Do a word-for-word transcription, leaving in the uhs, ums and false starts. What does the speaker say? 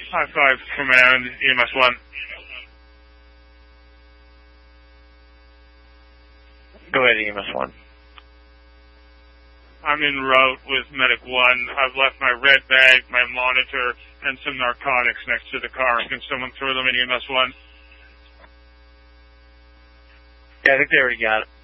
High five, command, E M S one. Go ahead, E M S one. I'm en route with Medic one. I've left my red bag, my monitor, and some narcotics next to the car. Can someone throw them in E M S one? Yeah, I think they already got it.